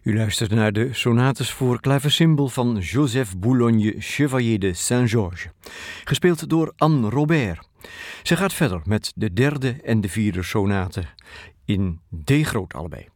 U luistert naar de sonates voor klavecimbal van Joseph Boulogne Chevalier de Saint-Georges, gespeeld door Anne Robert. Zij gaat verder met de derde en de vierde sonate in D groot allebei.